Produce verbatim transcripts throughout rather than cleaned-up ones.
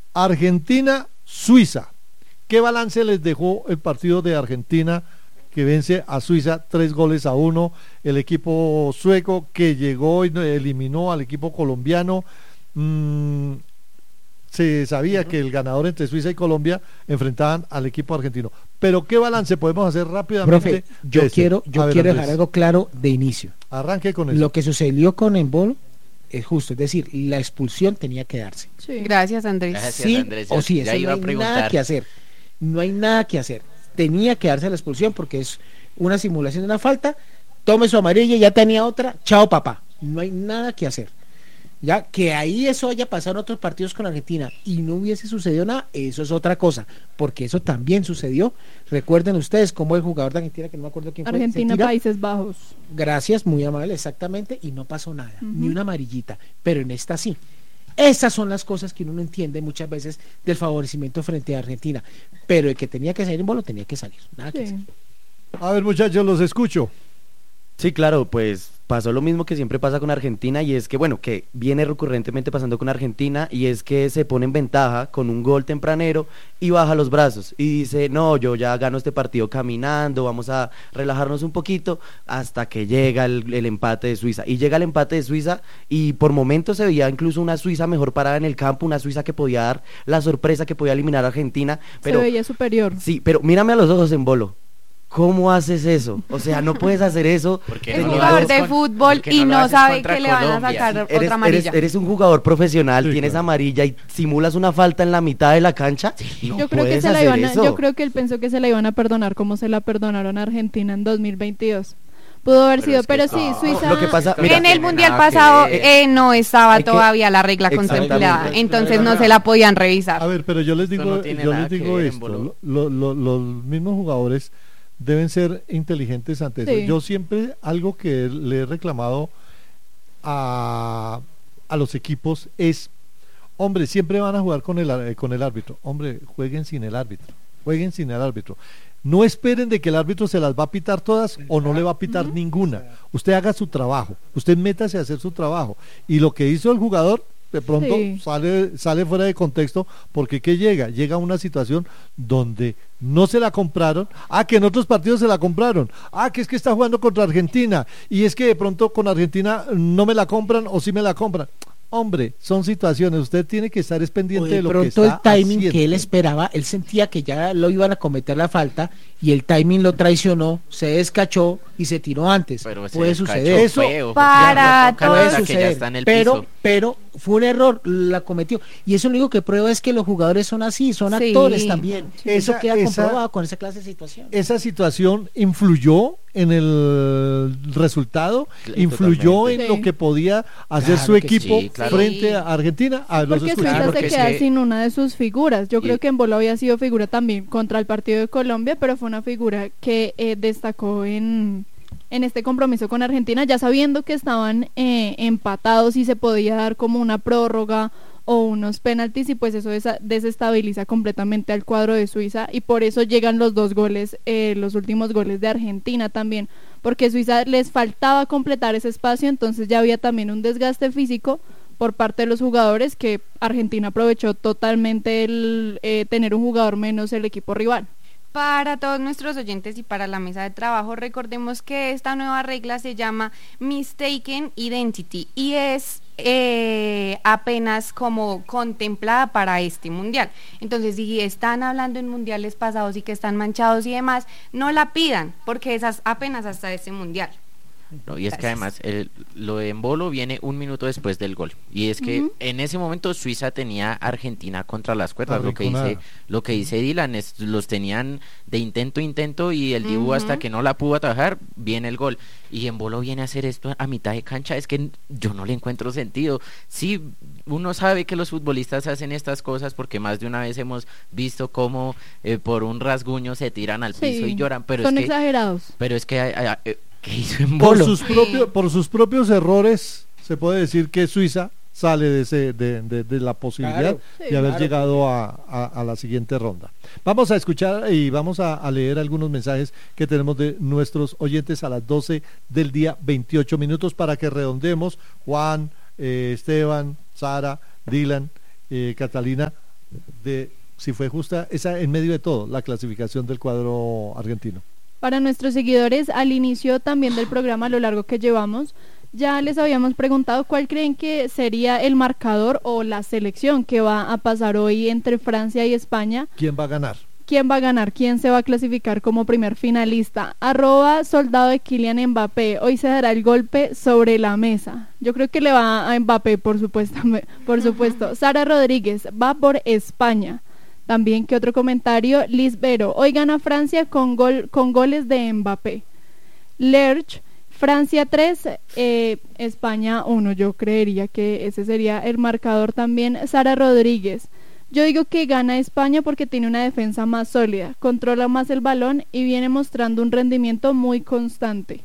Argentina-Suiza. ¿Qué balance les dejó el partido de Argentina que vence a Suiza tres goles a uno? El equipo sueco que llegó y eliminó al equipo colombiano. Mmm, se sabía uh-huh. que el ganador entre Suiza y Colombia enfrentaban al equipo argentino. Pero ¿qué balance podemos hacer rápidamente? Profe, yo de quiero, yo ver, quiero Andrés. dejar algo claro de inicio. Arranque con eso. Lo que sucedió con Embolo es justo, es decir, la expulsión tenía que darse. Sí. Gracias, Andrés. Sí, Gracias, Andrés. o sí, ya eso iba no a hay preguntar. nada que hacer. No hay nada que hacer. Tenía que darse la expulsión porque es una simulación de una falta. Tome su amarilla, ya tenía otra. Chao, papá. No hay nada que hacer. Ya que ahí eso haya pasado en otros partidos con Argentina y no hubiese sucedido nada, eso es otra cosa, porque eso también sucedió. Recuerden ustedes cómo el jugador de Argentina, que no me acuerdo quién fue, Argentina, tira, Países Bajos. Gracias, muy amable, exactamente, y no pasó nada, uh-huh. ni una amarillita, pero en esta sí. Esas son las cosas que uno no entiende muchas veces del favorecimiento frente a Argentina, pero el que tenía que salir en bolo tenía que salir, nada sí. que hacer. A ver, muchachos, los escucho. Sí, claro, pues pasó lo mismo que siempre pasa con Argentina, y es que, bueno, que viene recurrentemente pasando con Argentina, y es que se pone en ventaja con un gol tempranero y baja los brazos y dice, no, yo ya gano este partido caminando, vamos a relajarnos un poquito, hasta que llega el, el empate de Suiza, y llega el empate de Suiza, y por momentos se veía incluso una Suiza mejor parada en el campo, una Suiza que podía dar la sorpresa, que podía eliminar a Argentina, pero se veía superior. Sí, pero mírame a los ojos, Embolo. ¿Cómo haces eso? O sea, no puedes hacer eso. Porque es no jugador de con, fútbol y no, no sabe que le van a sacar eres, otra amarilla. Eres, eres un jugador profesional, sí, tienes claro. amarilla y simulas una falta en la mitad de la cancha. Sí, no yo creo que se la iban a, yo creo que él pensó que se la iban a perdonar como se la perdonaron a Argentina en dos mil veintidós. Pudo haber pero sido, es que pero no, sí, Suiza lo que pasa, mira, en el mundial pasado eh, no estaba todavía la regla contemplada, entonces no se la podían revisar. A ver, pero yo les digo, no yo les digo esto, lo, lo, lo, los mismos jugadores deben ser inteligentes ante eso. Sí. Yo siempre, algo que le he reclamado a, a los equipos es, hombre, siempre van a jugar con el, con el árbitro, hombre, jueguen sin el árbitro, jueguen sin el árbitro. No esperen de que el árbitro se las va a pitar todas o no le va a pitar uh-huh. ninguna. Usted haga su trabajo, usted métase a hacer su trabajo. Y lo que hizo el jugador, de pronto sí. sale, sale fuera de contexto, porque ¿qué llega? Llega a una situación donde no se la compraron, ah, que en otros partidos se la compraron, ah, que es que está jugando contra Argentina, y es que de pronto con Argentina no me la compran o sí me la compran. Hombre, son situaciones, usted tiene que estar es pendiente de, de lo que está el timing haciendo. Que él esperaba, él sentía que ya lo iban a cometer la falta y el timing lo traicionó, se descachó y se tiró antes. Pero puede suceder eso feo, para puede suceder, pero pero fue un error, la cometió, y eso lo único que prueba es que los jugadores son así, son sí. actores también. Eso esa, queda esa, comprobado con esa clase de situación. Esa situación influyó en el resultado, sí, influyó totalmente. en sí. lo que podía hacer claro su equipo sí, claro. frente a Argentina. A los porque Suiza claro se queda que... sin una de sus figuras. Yo y... creo que Embolo había sido figura también contra el partido de Colombia, pero fue una figura que eh, destacó en, en este compromiso con Argentina, ya sabiendo que estaban eh, empatados y se podía dar como una prórroga o unos penaltis, y pues eso desestabiliza completamente al cuadro de Suiza, y por eso llegan los dos goles, eh, los últimos goles de Argentina también, porque Suiza les faltaba completar ese espacio, entonces ya había también un desgaste físico por parte de los jugadores, que Argentina aprovechó totalmente el eh, tener un jugador menos el equipo rival. Para todos nuestros oyentes y para la mesa de trabajo, recordemos que esta nueva regla se llama Mistaken Identity y es eh, apenas como contemplada para este mundial. Entonces, si están hablando en mundiales pasados y que están manchados y demás, no la pidan, porque es apenas hasta este mundial. No, y es Gracias. que además el, lo de Embolo viene un minuto después del gol, y es que uh-huh. en ese momento Suiza tenía a Argentina contra las cuerdas, lo que dice lo que dice Dylan, es, los tenían de intento a intento, y el Dibu uh-huh. hasta que no la pudo atajar, viene el gol, y Embolo viene a hacer esto a mitad de cancha. Es que yo no le encuentro sentido. Sí, uno sabe que los futbolistas hacen estas cosas porque más de una vez hemos visto cómo eh, por un rasguño se tiran al piso sí, y lloran, pero son es que, exagerados. pero es que eh, eh, ¿qué hizo Por Embolo? sus, propios, por sus propios errores se puede decir que Suiza sale de, ese, de, de, de la posibilidad claro, sí, de haber claro. llegado a, a, a la siguiente ronda. Vamos a escuchar y vamos a, a leer algunos mensajes que tenemos de nuestros oyentes a las doce del día, veintiocho minutos, para que redondemos. Juan, eh, Esteban, Sara, Dylan, eh, Catalina, de si fue justa esa en medio de todo la clasificación del cuadro argentino. Para nuestros seguidores, al inicio también del programa, a lo largo que llevamos, ya les habíamos preguntado cuál creen que sería el marcador o la selección que va a pasar hoy entre Francia y España. ¿Quién va a ganar? ¿Quién va a ganar? ¿Quién se va a clasificar como primer finalista? Arroba soldado de Kylian Mbappé. Hoy se dará el golpe sobre la mesa. Yo creo que le va a Mbappé, por supuesto. Por supuesto. Sara Rodríguez va por España. También, ¿qué otro comentario? Liz Vero. Hoy gana Francia con, gol, con goles de Mbappé. Lerch. Francia tres, eh, España uno. Yo creería que ese sería el marcador también. Sara Rodríguez. Yo digo que gana España porque tiene una defensa más sólida, controla más el balón y viene mostrando un rendimiento muy constante.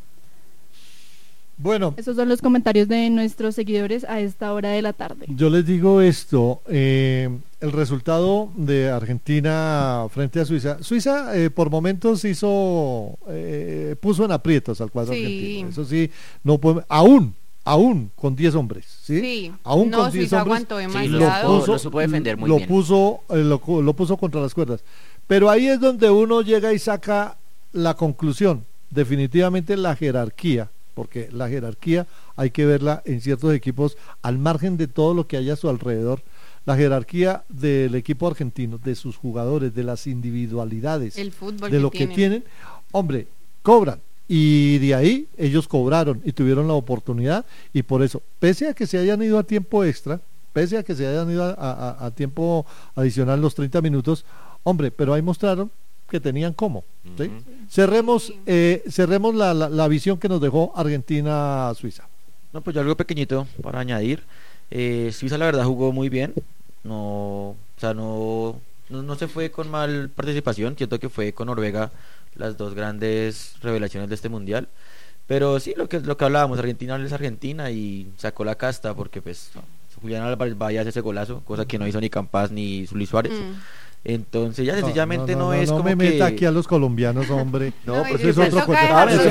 Bueno, esos son los comentarios de nuestros seguidores a esta hora de la tarde. Yo les digo esto, eh, el resultado de Argentina frente a Suiza. Suiza eh, por momentos hizo, eh, puso en aprietos al cuadro sí. argentino. Eso sí, no puede, aún. Aún con diez hombres, ¿sí? Sí, aún no, con diez hombres, sí, lo, puso, lo supo defender muy lo bien. Puso, eh, lo, lo puso contra las cuerdas. Pero ahí es donde uno llega y saca la conclusión. Definitivamente la jerarquía, porque la jerarquía hay que verla en ciertos equipos, al margen de todo lo que hay a su alrededor. La jerarquía del equipo argentino, de sus jugadores, de las individualidades, el fútbol de que lo que tienen. tienen, hombre, cobran. Y de ahí ellos cobraron y tuvieron la oportunidad, y por eso, pese a que se hayan ido a tiempo extra, pese a que se hayan ido a, a, a tiempo adicional los treinta minutos, hombre, pero ahí mostraron que tenían cómo. ¿sí? Uh-huh. Cerremos eh, cerremos la, la, la visión que nos dejó Argentina-Suiza. No, pues yo algo pequeñito para añadir. Eh, Suiza la verdad jugó muy bien, no, o sea, no, no, no se fue con mal participación, siento que fue con Noruega las dos grandes revelaciones de este mundial, pero sí, lo que lo que hablábamos, Argentina es Argentina y sacó la casta porque pues Julián Álvarez vaya a hacer ese golazo, cosa que no hizo ni Campas ni Luis Suárez. Mm. Entonces ya sencillamente no, no, no, no es no como me que... meta aquí a los colombianos, hombre. No, no pues es otro cuento.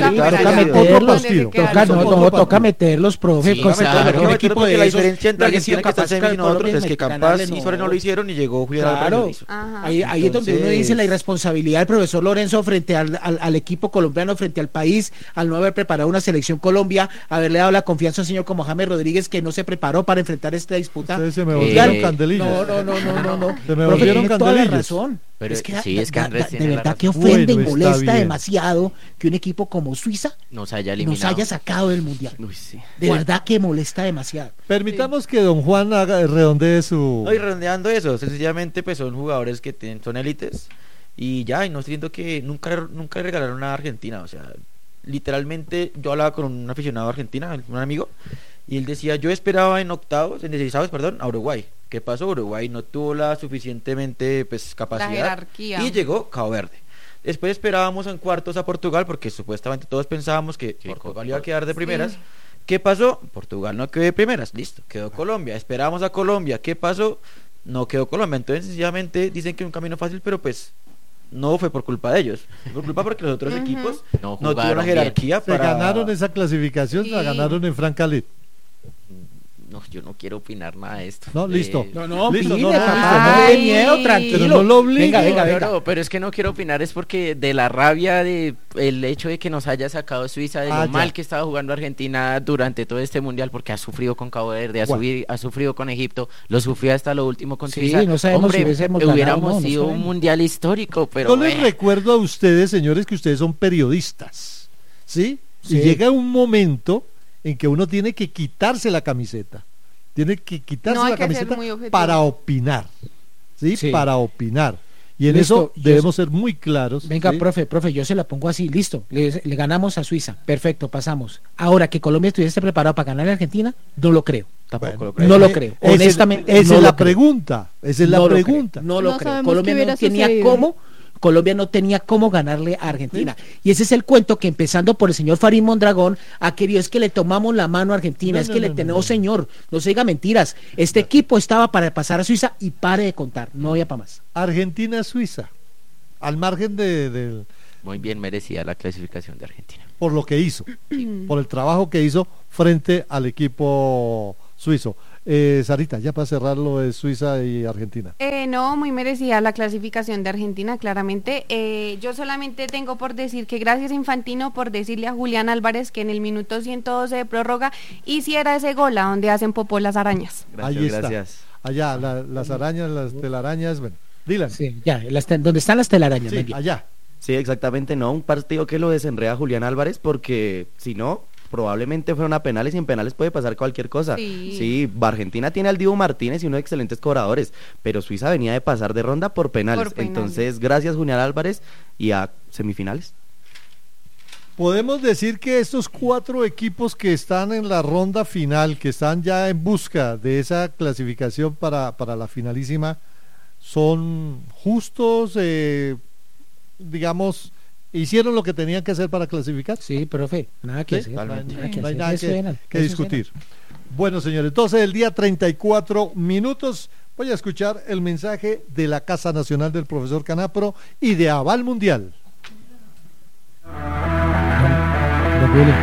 Toca meterlos, profe. Sí, claro, un equipo de la diferencia entre Argentina que está en y nosotros es que Campas y Suárez no lo hicieron y llegó Julián Álvarez. Ahí, ahí es donde uno dice la irresponsabilidad del profesor Lorenzo frente al, al, al equipo colombiano, frente al país, al no haber preparado una selección Colombia, haberle dado la confianza a un señor como James Rodríguez que no se preparó para enfrentar esta disputa. Ustedes se me volvieron eh, candelillas. No, no, no, no, no, no. Se me volvieron candelillas. Razón. Pero es que, sí, es que da, Andrés da, de verdad que ofende bueno, y molesta demasiado que un equipo como Suiza nos haya eliminado, nos haya sacado del mundial. Uy, sí. De Juan. verdad que molesta demasiado. Permitamos sí. que don Juan haga, redondee su... No, y redondeando eso, sencillamente pues son jugadores que tienen, son élites y ya, y no siento que nunca, nunca le regalaron a Argentina, o sea, literalmente yo hablaba con un aficionado argentino, un amigo, y él decía, yo esperaba en octavos, en dieciséis, perdón, a Uruguay. ¿Qué pasó? Uruguay no tuvo la suficientemente pues capacidad la jerarquía. Y llegó Cabo Verde. Después esperábamos en cuartos a Portugal porque supuestamente todos pensábamos que sí, Portugal iba a quedar de primeras. Sí. ¿Qué pasó? Portugal no quedó de primeras, listo, quedó Colombia. Esperábamos a Colombia, ¿qué pasó? No quedó Colombia. Entonces sencillamente dicen que es un camino fácil, pero pues no fue por culpa de ellos, fue por culpa porque los otros uh-huh. equipos no, no tuvieron la jerarquía bien. para... Se ganaron esa clasificación, sí. la ganaron en Francalit. No, yo no quiero opinar nada de esto. No, listo. Eh, no, no, listo, opine, no, no, papá, no, no, miedo, tranquilo. Pero no lo obligue. Venga, venga, venga. No, no, pero es que no quiero opinar, es porque de la rabia de el hecho de que nos haya sacado Suiza, de ah, lo ya. mal que estaba jugando Argentina durante todo este mundial, porque ha sufrido con Cabo Verde, ha, subir, ha sufrido con Egipto, lo sufrió hasta lo último con sí, Suiza. No sabemos Hombre, si hubiésemos, hubiéramos ganado, no, sido no un mundial histórico, pero yo bueno. les recuerdo a ustedes, señores, que ustedes son periodistas, ¿sí? sí. Y llega un momento en que uno tiene que quitarse la camiseta. Tiene que quitarse no la camiseta para opinar, ¿sí? ¿sí? Para opinar. Y en listo, eso debemos yo, ser muy claros. Venga, ¿sí? profe, profe, yo se la pongo así, listo. Le, le ganamos a Suiza, perfecto, pasamos. Ahora, que Colombia estuviese preparado para ganar a Argentina, no lo creo. Tampoco bueno, lo creo. No lo creo. Ese, honestamente, esa no es la creo. pregunta. Esa es la no pregunta. Lo no lo no creo. Colombia no tenía sucedido. cómo. Colombia no tenía cómo ganarle a Argentina. ¿Sí? Y ese es el cuento que, empezando por el señor Farid Mondragón, ha querido, es que le tomamos la mano a Argentina, no, es que no, le no, tenemos, no, señor, no se diga mentiras. Este no. equipo estaba para pasar a Suiza y pare de contar, no había para más. Argentina-Suiza, al margen de, de... Muy bien merecida la clasificación de Argentina. Por lo que hizo, por el trabajo que hizo frente al equipo suizo. Eh, Sarita, ya para cerrar lo de Suiza y Argentina. Eh, no, muy merecida la clasificación de Argentina, claramente. Eh, yo solamente tengo por decir que gracias a Infantino por decirle a Julián Álvarez que en el minuto ciento doce de prórroga hiciera ese gol a donde hacen popó las arañas. Gracias, Ahí está. gracias. Allá, la, las arañas, las telarañas, bueno, Dylan. Sí, ya, las te- donde están las telarañas. Sí, muy bien. allá. Sí, exactamente, no, un partido que lo desenreda Julián Álvarez porque si no, probablemente fueron a penales y en penales puede pasar cualquier cosa. Sí. Sí, Argentina tiene al Dibu Martínez y unos excelentes cobradores, pero Suiza venía de pasar de ronda por penales. Por penales. Entonces, gracias Julián Álvarez y a semifinales. Podemos decir que estos cuatro equipos que están en la ronda final, que están ya en busca de esa clasificación para, para la finalísima, son justos, eh, digamos, hicieron lo que tenían que hacer para clasificar. Sí, profe, nada que Sí, hacer. no hay- Nada que no hay hacer. nada Eso que, eran, que eso discutir. Bueno, señores, entonces el día treinta y cuatro minutos voy a escuchar el mensaje de la Casa Nacional del profesor Canapro y de Aval Mundial. eran. Don Willy.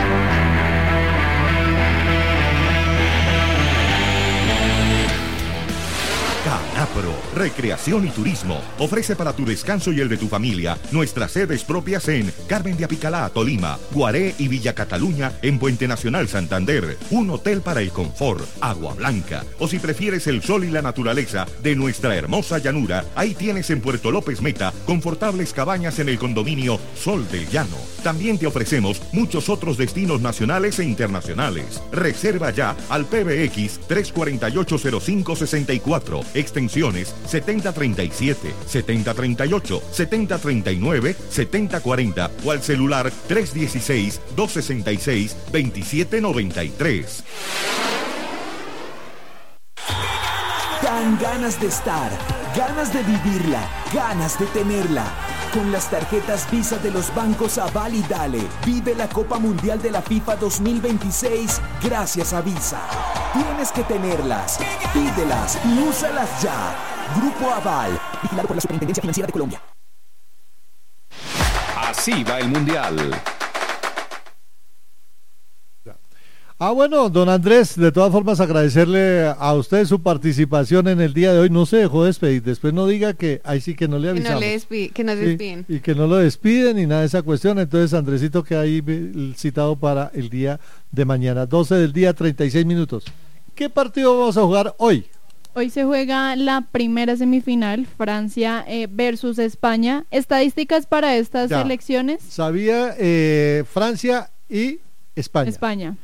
Canapro, Recreación y Turismo, ofrece para tu descanso y el de tu familia nuestras sedes propias en Carmen de Apicalá, Tolima, Guaré y Villa Cataluña en Puente Nacional Santander, un hotel para el confort, agua blanca, o si prefieres el sol y la naturaleza de nuestra hermosa llanura, ahí tienes en Puerto López Meta confortables cabañas en el condominio Sol del Llano. También te ofrecemos muchos otros destinos nacionales e internacionales. Reserva ya al P B X tres cuatro ocho cero cinco seis cuatro, extensiones setenta treinta y siete, setenta treinta y ocho, setenta treinta y nueve, setenta cuarenta o al celular tres dieciséis, doscientos sesenta y seis, veintisiete noventa y tres. Dan ganas de estar, ganas de vivirla, ganas de tenerla. Con las tarjetas Visa de los bancos Aval y Dale, vive la Copa Mundial de la FIFA dos mil veintiséis gracias a Visa. Tienes que tenerlas, pídelas y úsalas ya. Grupo Aval, vigilado por la Superintendencia Financiera de Colombia. Así va el Mundial. Ah, bueno, don Andrés, de todas formas agradecerle a usted su participación en el día de hoy. No se dejó despedir, después no diga que ahí sí que no le Que avisamos. no, le despi- que nos Sí, despiden. y que no lo despiden ni nada de esa cuestión. Entonces, Andresito queda ahí eh, citado para el día de mañana, doce del día, treinta y seis minutos. ¿Qué partido vamos a jugar hoy? Hoy se juega la primera semifinal, Francia eh, versus España. Estadísticas para estas Ya. elecciones. Sabía eh, Francia y España. España.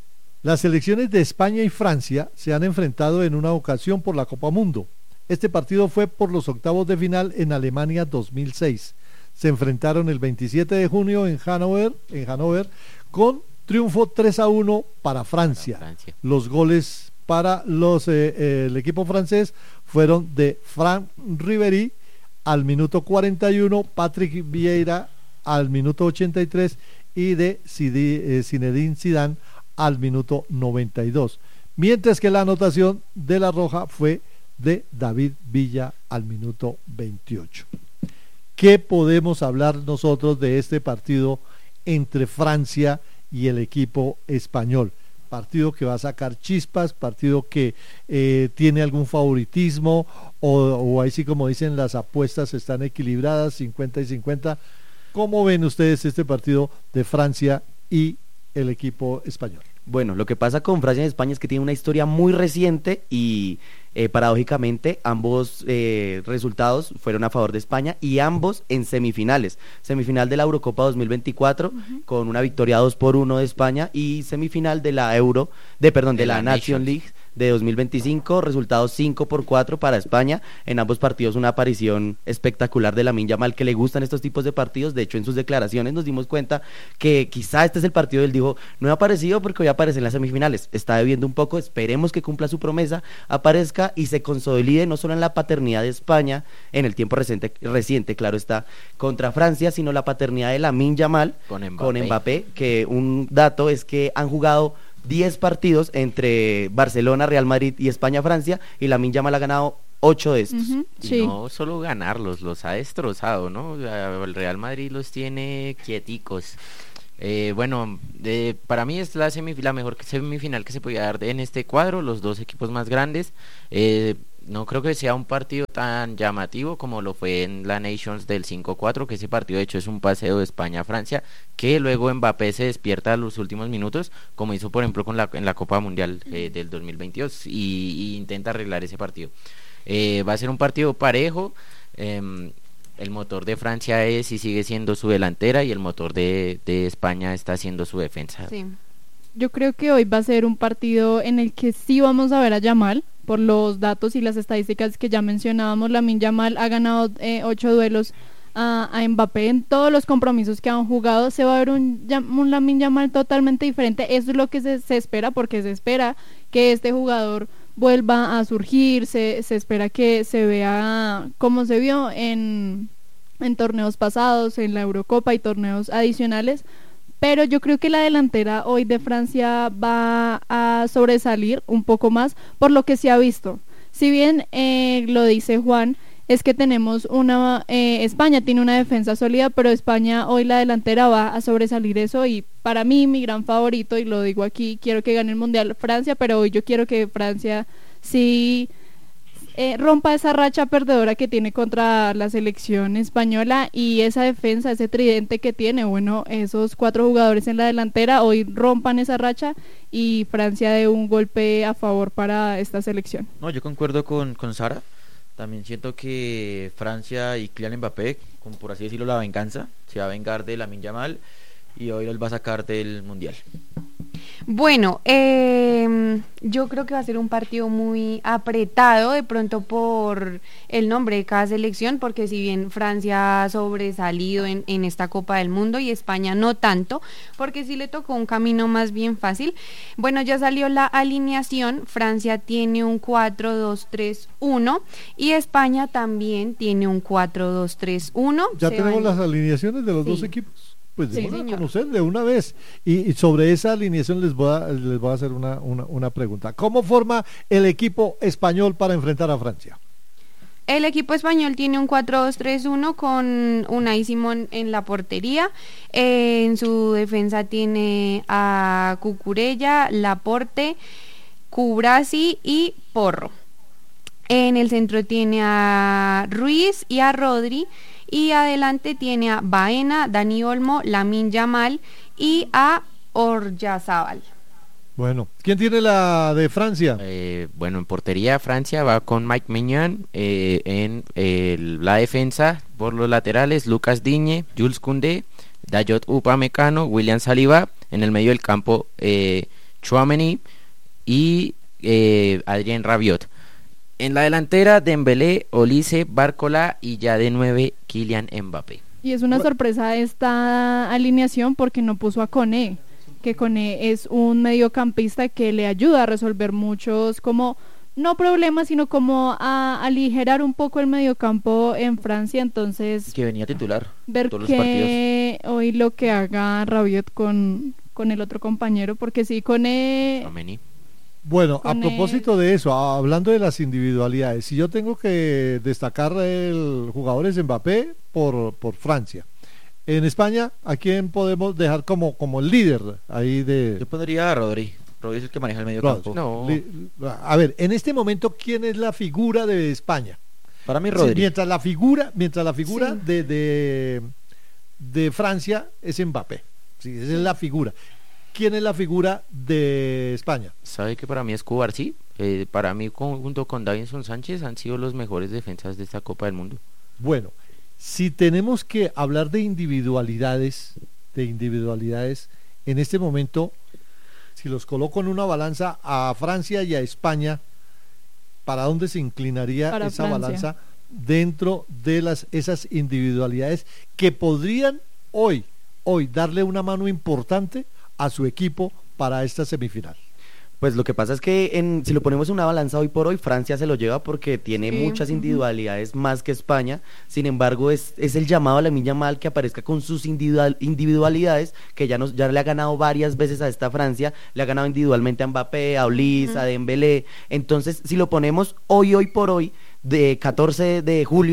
Las selecciones de España y Francia se han enfrentado en una ocasión por la Copa Mundo. Este partido fue por los octavos de final en Alemania dos mil seis. Se enfrentaron el veintisiete de junio en Hannover, en Hannover con triunfo tres a uno para Francia. Para Francia. Los goles para los eh, eh, el equipo francés fueron de Franck Ribéry al minuto cuarenta y uno, Patrick Vieira al minuto ochenta y tres y de Zidi- eh, Zinedine Zidane al minuto noventa y dos, mientras que la anotación de la roja fue de David Villa al minuto veintiocho. ¿Qué podemos hablar nosotros de este partido entre Francia y el equipo español? Partido que va a sacar chispas, partido que eh, tiene algún favoritismo o, o ahí sí, como dicen, las apuestas están equilibradas, cincuenta y cincuenta. ¿Cómo ven ustedes este partido de Francia y el equipo español? Bueno, lo que pasa con Francia y España es que tiene una historia muy reciente y eh, paradójicamente ambos eh, resultados fueron a favor de España y ambos en semifinales. Semifinal de la Eurocopa dos mil veinticuatro uh-huh. con una victoria dos por uno de España y semifinal de la Euro, de perdón, de, de la, la Nation League de dos mil veinticinco, resultados cinco por cuatro para España. En ambos partidos una aparición espectacular de Lamine Yamal, que le gustan estos tipos de partidos. De hecho, en sus declaraciones nos dimos cuenta que quizá este es el partido. Él dijo, no he aparecido porque voy a aparecer en las semifinales, está debiendo un poco, esperemos que cumpla su promesa, aparezca y se consolide no solo en la paternidad de España en el tiempo reciente, reciente claro está, contra Francia, sino la paternidad de Lamine Yamal con Mbappé. con Mbappé, que un dato es que han jugado diez partidos entre Barcelona, Real Madrid y España-Francia, y Lamine Yamal ha ganado ocho de estos. Uh-huh, y sí. no solo ganarlos, los ha destrozado, ¿no? El Real Madrid los tiene quieticos. Eh, bueno, eh, para mí es la, semif- la mejor semifinal que se podía dar en este cuadro, los dos equipos más grandes. Eh, no creo que sea un partido tan llamativo como lo fue en la Nations del cinco cuatro, que ese partido de hecho es un paseo de España a Francia, que luego Mbappé se despierta a los últimos minutos, como hizo por ejemplo con la, en la Copa Mundial eh, del dos mil veintidós, y, y intenta arreglar ese partido. Eh, va a ser un partido parejo. Eh, El motor de Francia es y sigue siendo su delantera, y el motor de, de España está siendo su defensa. Sí. Yo creo que hoy va a ser un partido en el que sí vamos a ver a Yamal, por los datos y las estadísticas que ya mencionábamos. Lamine Yamal ha ganado eh, ocho duelos a, a Mbappé en todos los compromisos que han jugado. Se va a ver un, un Lamine Yamal totalmente diferente. Eso es lo que se, se espera, porque se espera que este jugador vuelva a surgir, se, se espera que se vea como se vio en, en torneos pasados, en la Eurocopa y torneos adicionales, pero yo creo que la delantera hoy de Francia va a sobresalir un poco más por lo que se ha visto. Si bien eh, lo dice Juan, es que tenemos una, eh, España tiene una defensa sólida, pero España hoy la delantera va a sobresalir eso, y para mí mi gran favorito, y lo digo aquí, quiero que gane el Mundial Francia, pero hoy yo quiero que Francia sí eh, rompa esa racha perdedora que tiene contra la selección española, y esa defensa, ese tridente que tiene, bueno, esos cuatro jugadores en la delantera, hoy rompan esa racha y Francia dé un golpe a favor para esta selección. No, yo concuerdo con, con Sara. También siento que Francia y Kylian Mbappé, como por así decirlo, la venganza, se va a vengar de Lamine Yamal y hoy los va a sacar del Mundial. Bueno, eh, yo creo que va a ser un partido muy apretado, de pronto por el nombre de cada selección, porque si bien Francia ha sobresalido en, en esta Copa del Mundo y España no tanto, porque sí le tocó un camino más bien fácil. Bueno, ya salió la alineación. Francia tiene un cuatro dos tres uno y España también tiene un cuatro dos tres uno. Ya Se tenemos van... las alineaciones de los Sí. dos equipos. Pues Sí, vamos a señor. conocer de una vez. Y, y sobre esa alineación les voy a, les voy a hacer una, una, una pregunta. ¿Cómo forma el equipo español para enfrentar a Francia? El equipo español tiene un cuatro dos tres uno con Unai Simón en la portería. Eh, en su defensa tiene a Cucurella, Laporte, Cubrasi y Porro. En el centro tiene a Ruiz y a Rodri. Y adelante tiene a Baena, Dani Olmo, Lamine Yamal y a Oryazábal. Bueno, ¿quién tiene la de Francia? Eh, bueno, en portería Francia va con Mike Maignan, eh, en eh, la defensa por los laterales Lucas Digne, Jules Koundé, Dayot Upamecano, William Saliba. En el medio del campo eh, Tchouaméni y eh, Adrien Rabiot. En la delantera Dembélé, Olise, Barcola y ya de nueve Kylian Mbappé. Y es una sorpresa esta alineación porque no puso a Koné, que Koné es un mediocampista que le ayuda a resolver muchos, como no problemas, sino como a aligerar un poco el mediocampo en Francia. Entonces Que venía titular ver todos los partidos. que hoy lo que haga Rabiot con, con el otro compañero, porque sí, Koné... Tchouaméni. Bueno, a Con propósito de eso, hablando de las individualidades, si yo tengo que destacar el jugadores de Mbappé por, por Francia, en España, ¿a quién podemos dejar como, como el líder ahí de... Yo pondría a Rodri. Rodri es el que maneja el medio Rodri. campo. No. li- A ver, en este momento, ¿quién es la figura de España? Para mí Sí, Rodri. mientras la figura, mientras la figura Sí. de, de, de Francia es Mbappé. Sí, esa es la figura. ¿Quién es la figura de España? ¿Sabe que para mí es Cubarsí? Eh, para mí con- junto con Davinson Sánchez han sido los mejores defensas de esta Copa del Mundo. Bueno, si tenemos que hablar de individualidades, de individualidades, en este momento, si los coloco en una balanza a Francia y a España, ¿para dónde se inclinaría Para esa Francia. balanza dentro de las esas individualidades que podrían hoy, hoy darle una mano importante a su equipo para esta semifinal? Pues lo que pasa es que en, si lo ponemos en una balanza hoy por hoy, Francia se lo lleva porque tiene Sí, muchas ujú. individualidades más que España. Sin embargo, es, es el llamado a Lamine Yamal que aparezca con sus individual, individualidades, que ya, nos, ya le ha ganado varias veces a esta Francia. Le ha ganado individualmente a Mbappé, a Olise, a Dembélé. Entonces, si lo ponemos hoy, hoy por hoy, de catorce de julio,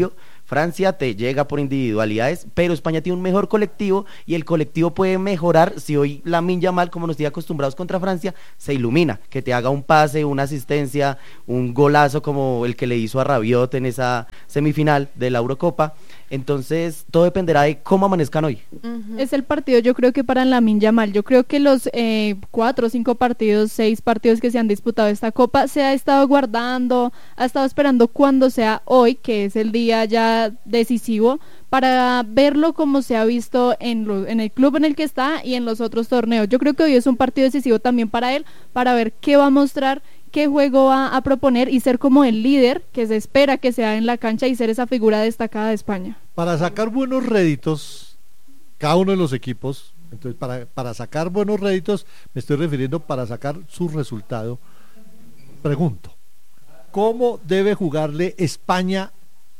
Francia te llega por individualidades, pero España tiene un mejor colectivo y el colectivo puede mejorar si hoy Lamine Yamal, como nos estoy acostumbrados contra Francia, se ilumina, que te haga un pase, una asistencia, un golazo como el que le hizo a Rabiot en esa semifinal de la Eurocopa. Entonces todo dependerá de cómo amanezcan hoy. Uh-huh. Es el partido, yo creo que para Lamine Yamal, yo creo que los eh, cuatro o cinco partidos, seis partidos que se han disputado esta Copa, se ha estado guardando, ha estado esperando cuando sea hoy, que es el día ya decisivo, para verlo como se ha visto en, lo, en el club en el que está y en los otros torneos. Yo creo que hoy es un partido decisivo también para él, para ver qué va a mostrar, qué juego va a proponer y ser como el líder que se espera que sea en la cancha y ser esa figura destacada de España. Para sacar buenos réditos, cada uno de los equipos, entonces para, para sacar buenos réditos, me estoy refiriendo para sacar su resultado, pregunto, ¿cómo debe jugarle España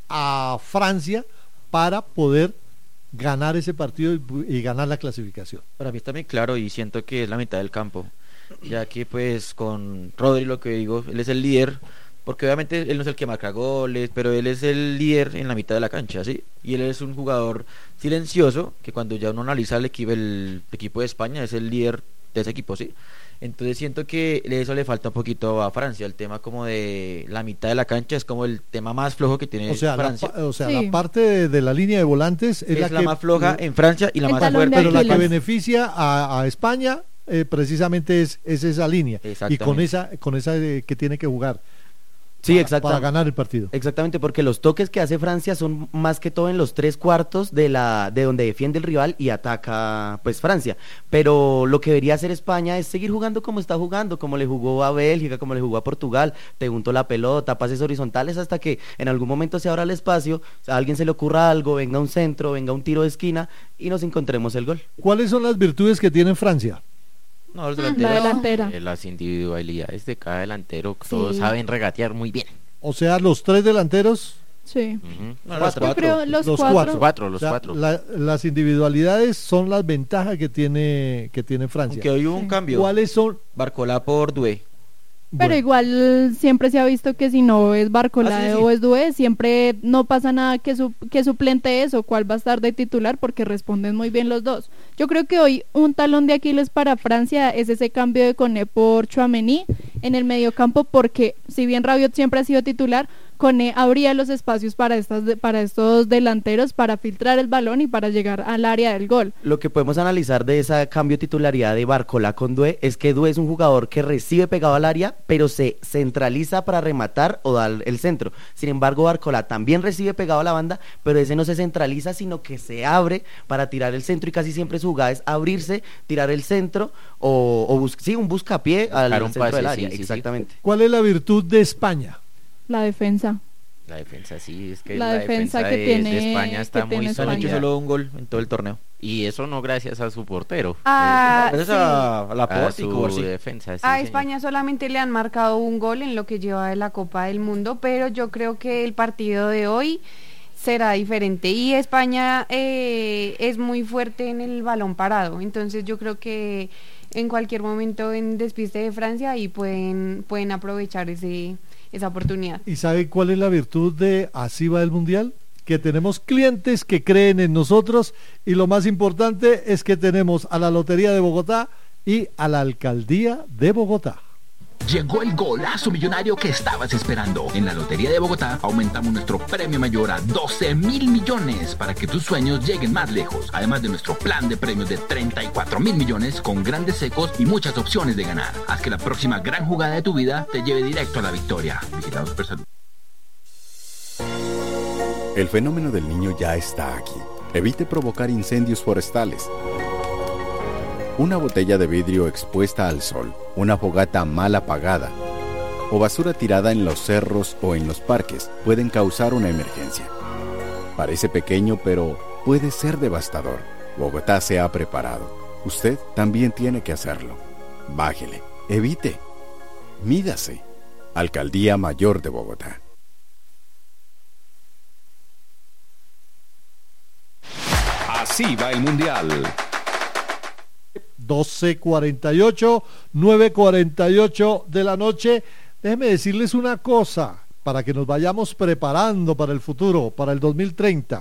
a Francia para poder ganar ese partido y, y ganar la clasificación? Para mí está muy claro y siento que es la mitad del campo, ya que pues con Rodri, lo que digo, él es el líder, porque obviamente él no es el que marca goles, pero él es el líder en la mitad de la cancha, ¿sí? Y él es un jugador silencioso, que cuando ya uno analiza el equipo, el equipo de España, es el líder de ese equipo, ¿sí? Entonces siento que eso le falta un poquito a Francia, el tema como de la mitad de la cancha es como el tema más flojo que tiene o sea, Francia. La, o sea, sí. la parte de, de la línea de volantes es, es la, la que, más floja en Francia y la el más talón fuerte. de pero la que Aquiles. beneficia a, a España eh, precisamente es, es esa línea y con esa, con esa eh, que tiene que jugar. Sí, para, para ganar el partido. Exactamente, porque los toques que hace Francia son más que todo en los tres cuartos de la de donde defiende el rival y ataca pues Francia, pero lo que debería hacer España es seguir jugando como está jugando, como le jugó a Bélgica, como le jugó a Portugal, te junto la pelota, pases horizontales hasta que en algún momento se abra el espacio, a alguien se le ocurra algo, venga un centro, venga un tiro de esquina y nos encontremos el gol. ¿Cuáles son las virtudes que tiene Francia? No, los La delanteros. delantera. Eh, las individualidades de cada delantero, todos Sí. saben regatear muy bien. O sea, los tres delanteros, Sí. Ujú. No, los Yo cuatro. creo los, Los cuatro. cuatro. Cuatro, los o sea, cuatro. la- las individualidades son las ventajas que tiene que tiene Francia. Aunque hoy hubo un Sí. cambio. ¿Cuáles son? Barcola por Doué. Pero Bueno, igual siempre se ha visto que si no es Barcola Ah, sí, sí. o es Doué, siempre no pasa nada que, su, que suplente es o cuál va a estar de titular porque responden muy bien los dos. Yo creo que hoy un talón de Aquiles para Francia es ese cambio de Koné por Tchouaméni en el mediocampo porque si bien Rabiot siempre ha sido titular, Koné abría los espacios para estas de- para estos delanteros para filtrar el balón y para llegar al área del gol. Lo que podemos analizar de ese cambio de titularidad de Barcola con Doué es que Doué es un jugador que recibe pegado al área, pero se centraliza para rematar o dar el centro. Sin embargo, Barcola también recibe pegado a la banda, pero ese no se centraliza, sino que se abre para tirar el centro y casi siempre su jugada es abrirse, tirar el centro o, o bus- sí, un buscapié al Buscar un centro pase, del sí, área. sí, sí. Exactamente. ¿cuál es la virtud de España? La defensa. La defensa, sí, es que La la, defensa defensa, que de, tiene- de España está que muy tiene Se han hecho España. sólida. solo un gol en todo el torneo. Y eso no gracias a su portero. Ah, Gracias sí. a, a la a Porte y su Cubarsí. defensa. sí, A señor. España solamente le han marcado un gol en lo que lleva de la Copa del Mundo, pero yo creo que el partido de hoy será diferente y España eh, es muy fuerte en el balón parado, entonces yo creo que en cualquier momento en despiste de Francia ahí pueden pueden aprovechar ese esa oportunidad. ¿Y sabe cuál es la virtud de Así va el Mundial? Que tenemos clientes que creen en nosotros y lo más importante es que tenemos a la Lotería de Bogotá y a la Alcaldía de Bogotá. Llegó el golazo millonario que estabas esperando. En la Lotería de Bogotá aumentamos nuestro premio mayor a doce mil millones para que tus sueños lleguen más lejos. Además de nuestro plan de premios de treinta y cuatro mil millones con grandes secos y muchas opciones de ganar. Haz que la próxima gran jugada de tu vida te lleve directo a la victoria. Vigilado Supersalud. El fenómeno del niño ya está aquí. Evite provocar incendios forestales. Una botella de vidrio expuesta al sol, una fogata mal apagada o basura tirada en los cerros o en los parques pueden causar una emergencia. Parece pequeño, pero puede ser devastador. Bogotá se ha preparado. Usted también tiene que hacerlo. Bájele, evite, mídase. Alcaldía Mayor de Bogotá. Así va el Mundial. doce cuarenta y ocho, nueve cuarenta y ocho de la noche. Déjenme decirles una cosa, para que nos vayamos preparando para el futuro, para el dos mil treinta.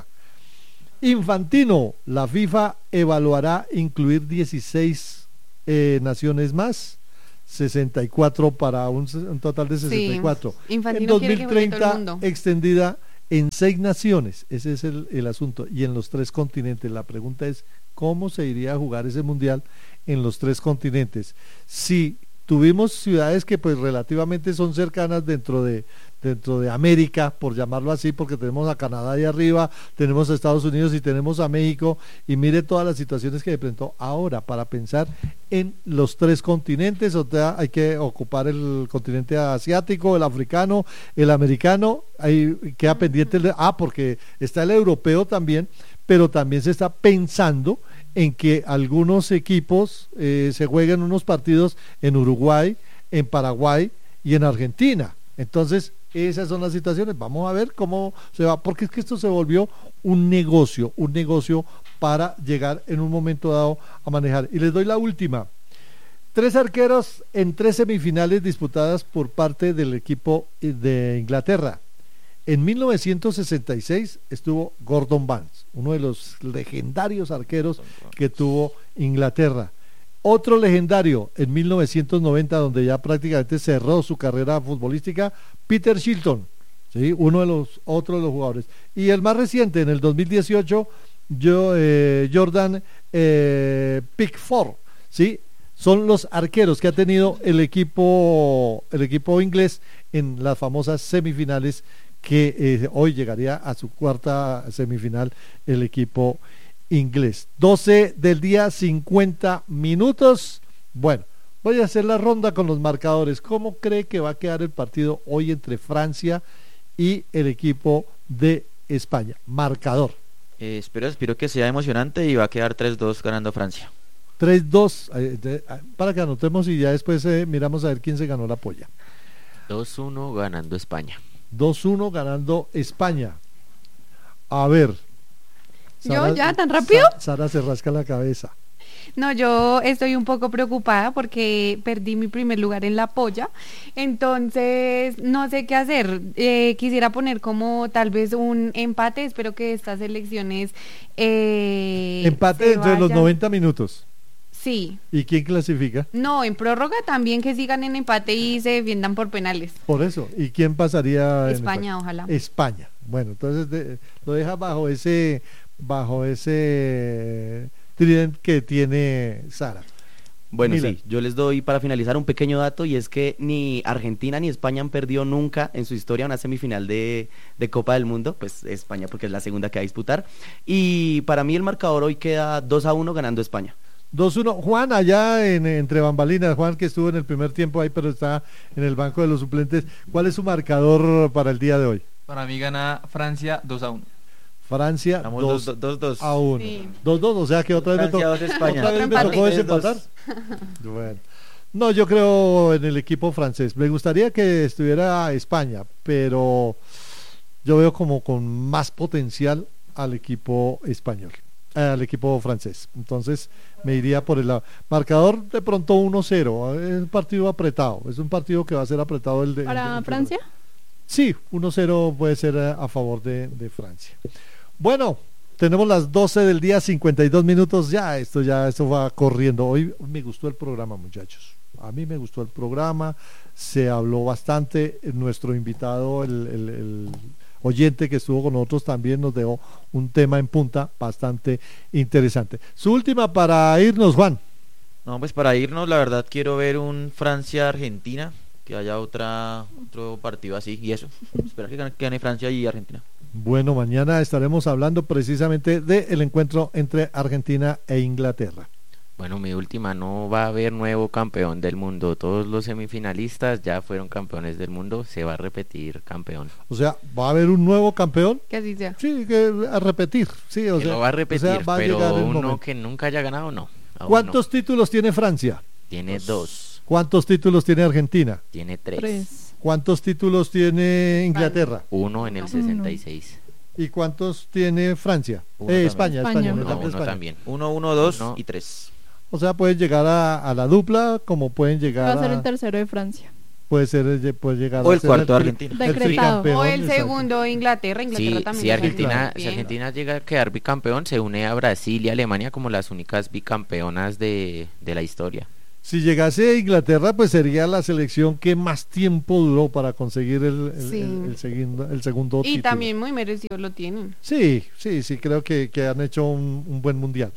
Infantino, la FIFA evaluará incluir dieciséis eh, naciones más, sesenta y cuatro para un, un total de sesenta y cuatro. Sí, Infantino en dos mil treinta quiere que juegue todo el mundo. Extendida en seis naciones, ese es el, el asunto, y en los tres continentes. La pregunta es, ¿cómo se iría a jugar ese mundial en los tres continentes? Si tuvimos ciudades que pues relativamente son cercanas dentro de dentro de América, por llamarlo así, porque tenemos a Canadá ahí arriba, tenemos a Estados Unidos y tenemos a México, y mire todas las situaciones que se presentó ahora para pensar en los tres continentes. O sea, hay que ocupar el continente asiático, el africano, el americano, ahí queda pendiente el de, ah, porque está el europeo también, pero también se está pensando en que algunos equipos eh, se jueguen unos partidos en Uruguay, en Paraguay y en Argentina. Entonces, esas son las situaciones. Vamos a ver cómo se va, porque es que esto se volvió un negocio, un negocio para llegar en un momento dado a manejar. Y les doy la última. Tres arqueros en tres semifinales disputadas por parte del equipo de Inglaterra. En mil novecientos sesenta y seis estuvo Gordon Banks, uno de los legendarios arqueros que tuvo Inglaterra. Otro legendario en mil novecientos noventa, donde ya prácticamente cerró su carrera futbolística, Peter Shilton, ¿sí? Uno de los otros de los jugadores. Y el más reciente, en el dos mil dieciocho, yo, eh, Jordan eh, Pickford, ¿sí? Son los arqueros que ha tenido el equipo, el equipo inglés en las famosas semifinales, que eh, hoy llegaría a su cuarta semifinal el equipo inglés. doce del día, cincuenta minutos. Bueno, voy a hacer la ronda con los marcadores. ¿Cómo cree que va a quedar el partido hoy entre Francia y el equipo de España? Marcador. Eh, espero, espero que sea emocionante y va a quedar tres dos ganando Francia. tres dos, eh, de, para que anotemos y ya después eh, miramos a ver quién se ganó la polla. dos uno ganando España. dos uno ganando España. A ver. Sara, ¿yo ya tan rápido? Sa Sara se rasca la cabeza. No, yo estoy un poco preocupada porque perdí mi primer lugar en la polla, entonces no sé qué hacer. Eh, quisiera poner como tal vez un empate, espero que estas elecciones eh, empate dentro de los noventa minutos. Sí. ¿Y quién clasifica? No, en prórroga también, que sigan en empate y se defiendan por penales. Por eso. ¿Y quién pasaría? España, en ojalá. España. Bueno, entonces de, lo deja bajo ese bajo ese tridente que tiene Sara. Bueno, Mira. sí, yo les doy para finalizar un pequeño dato, y es que ni Argentina ni España han perdido nunca en su historia una semifinal de, de Copa del Mundo, pues España porque es la segunda que va a disputar, y para mí el marcador hoy queda dos a uno ganando España. dos uno, Juan, allá en, entre bambalinas, Juan, que estuvo en el primer tiempo ahí, pero está en el banco de los suplentes, ¿cuál es su marcador para el día de hoy? Para mí gana Francia dos a uno. Francia dos a uno. Sí. dos dos, o sea que otra vez, Francia, me, to dos, España. ¿otra vez me tocó desempatar? Bueno. No, yo creo en el equipo francés. Me gustaría que estuviera España, pero yo veo como con más potencial al equipo español, eh, al equipo francés. Entonces me iría por el lado. Marcador de pronto uno cero. Es un partido apretado. Es un partido que va a ser apretado el de. ¿Para el de, Francia? Sí, uno cero puede ser a, a favor de, de Francia. Bueno, tenemos las doce del día, cincuenta y dos minutos. Ya, esto ya esto va corriendo. Hoy me gustó el programa, muchachos. A mí me gustó el programa. Se habló bastante. Nuestro invitado, el, el, el oyente que estuvo con nosotros, también nos dejó un tema en punta bastante interesante. Su última para irnos, Juan. No, pues para irnos, la verdad quiero ver un Francia-Argentina, que haya otra otro partido así, y eso. Esperar que gane, que gane Francia y Argentina. Bueno, mañana estaremos hablando precisamente del encuentro entre Argentina e Inglaterra. Bueno, mi última, no va a haber nuevo campeón del mundo. Todos los semifinalistas ya fueron campeones del mundo, se va a repetir campeón. O sea, ¿va a haber un nuevo campeón? Que así sea. Sí, que a repetir. Sí, o que sea, lo va a repetir, o sea, va a pero uno momento. que nunca haya ganado, no. ¿Cuántos no. títulos tiene Francia? Tiene dos. dos. ¿Cuántos títulos tiene Argentina? Tiene tres. Tres. ¿Cuántos títulos tiene Inglaterra? Uno en el sesenta y seis. ¿Y cuántos tiene Francia? Uno Eh, también. España, España. España, Uno, no, uno España. también. Uno, uno, dos Uno. y tres. O sea, pueden llegar a, a la dupla, como pueden llegar Va a ser a... el tercero de Francia. puede ser puede llegar o a el ser cuarto de el, Argentina. el tricampeón, o el exacto. segundo Inglaterra, Inglaterra Sí, también. si lo está Argentina, haciendo si bien. Argentina llega a quedar bicampeón, se une a Brasil y Alemania como las únicas bicampeonas de, de la historia. Si llegase a Inglaterra, pues sería la selección que más tiempo duró para conseguir el, el, Sí. el, el segundo, el segundo Y título. también muy merecido lo tienen. Sí, sí, sí, creo que, que han hecho un, un buen mundial.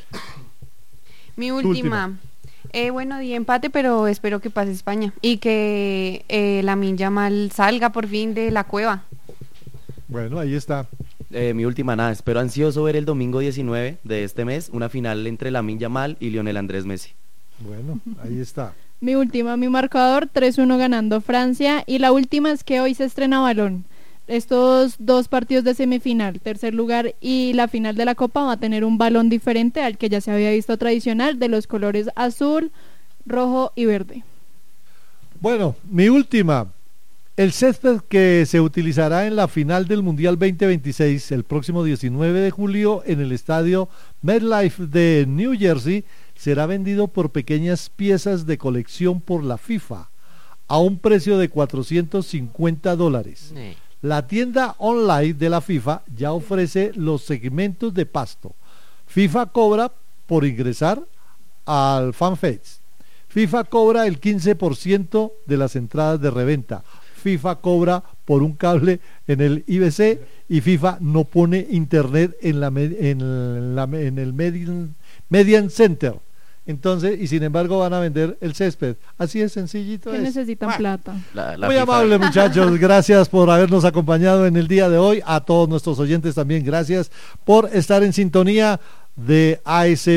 Mi Tu última. Eh, bueno, di empate, pero espero que pase España y que eh, Lamine Yamal salga por fin de la cueva. Bueno, ahí está. Eh, mi última nada, espero ansioso ver el domingo diecinueve de este mes una final entre Lamine Yamal y Lionel Andrés Messi. Bueno, ahí está. Mi última, mi marcador, tres uno ganando Francia. Y la última es que hoy se estrena balón. Estos dos partidos de semifinal, tercer lugar y la final de la Copa, va a tener un balón diferente al que ya se había visto tradicional, de los colores azul, rojo y verde. Bueno, mi última. El césped que se utilizará en la final del Mundial veinte veintiséis el próximo diecinueve de julio en el estadio MetLife de New Jersey será vendido por pequeñas piezas de colección por la FIFA a un precio de cuatrocientos cincuenta dólares. Sí. La tienda online de la FIFA ya ofrece los segmentos de pasto. FIFA cobra por ingresar al FanFest. FIFA cobra el quince por ciento de las entradas de reventa. FIFA cobra por un cable en el I B C y FIFA no pone internet en, la, en, la, en el Median, Median Center. Entonces, y sin embargo van a vender el césped. Así es sencillito. Que es. necesitan Ah. plata. La, la Muy FIFA amable, muchachos, gracias por habernos acompañado en el día de hoy. A todos nuestros oyentes también gracias por estar en sintonía de A S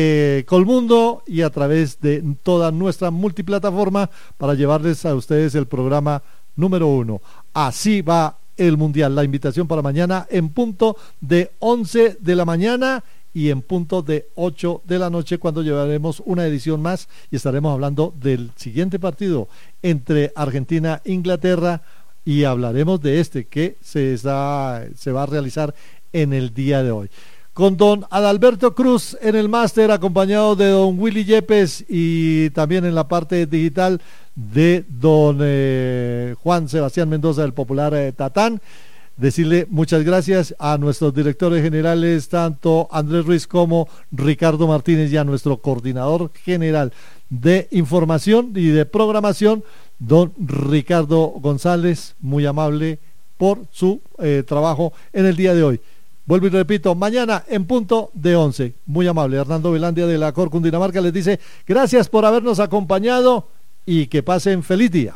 B Colmundo y a través de toda nuestra multiplataforma para llevarles a ustedes el programa número uno. Así va el Mundial. La invitación para mañana en punto de once de la mañana y en punto de ocho de la noche, cuando llevaremos una edición más y estaremos hablando del siguiente partido entre Argentina e Inglaterra y hablaremos de este que se, está, se va a realizar en el día de hoy. Con don Adalberto Cruz en el máster, acompañado de don Willy Yepes y también en la parte digital de don eh, Juan Sebastián Mendoza del popular eh, Tatán. Decirle muchas gracias a nuestros directores generales, tanto Andrés Ruiz como Ricardo Martínez, y a nuestro coordinador general de información y de programación, don Ricardo González, muy amable por su eh, trabajo en el día de hoy. Vuelvo y repito, mañana en punto de once. Muy amable. Hernando Velandia de la Cor Cundinamarca les dice gracias por habernos acompañado y que pasen feliz día.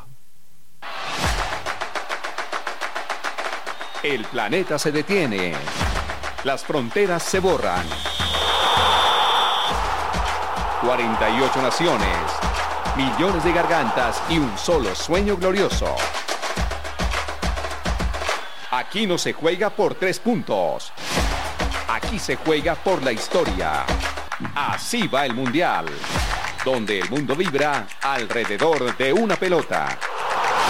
El planeta se detiene. Las fronteras se borran. cuarenta y ocho naciones, millones de gargantas y un solo sueño glorioso. Aquí no se juega por tres puntos. Aquí se juega por la historia. Así va el Mundial, donde el mundo vibra alrededor de una pelota.